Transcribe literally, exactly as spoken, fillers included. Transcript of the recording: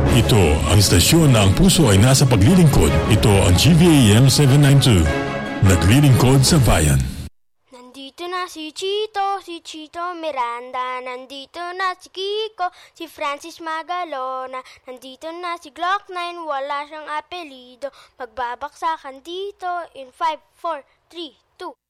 Ito ang istasyon na ang puso ay nasa paglilingkod. Ito ang G V A M seven ninety-two. Naglilingkod sa bayan. Nandito na si Chito, si Chito Miranda. Nandito na si Kiko, si Francis Magalona. Nandito na si Glock nine, wala siyang apelido. Magbabaksakan dito in five, four, three, two